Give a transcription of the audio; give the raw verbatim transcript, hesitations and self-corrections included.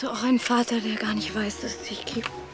du auch einen Vater, der gar nicht weiß, dass es dich gibt?